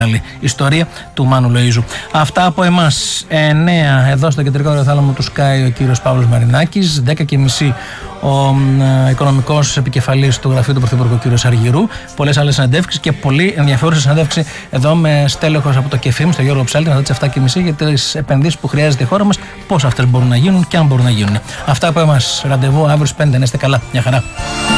ιστορία του Μάνου Λοΐζου. Αυτά από εμάς. 9 εδώ στο κεντρικό αεροθάλαμο του Sky ο κύριος Παύλος Μαρινάκης. 10:30 ο οικονομικός επικεφαλής του γραφείου του Πρωθυπουργού κύριος Αργυρού. Πολλές άλλες συνεντεύξεις και πολύ ενδιαφέρουσα συνέντευξη εδώ με στέλεχος από το ΚΕΦΙΜ, στο Γιώργο Ψάλτη, μετά τις 7:30 για τις επενδύσεις που χρειάζεται η χώρα μας, πώς αυτές μπορούν να γίνουν και αν μπορούν να γίνουν. Αυτά από εμάς. Ραντεβού αύριο στις 5. Να είστε καλά. Μια χαρά.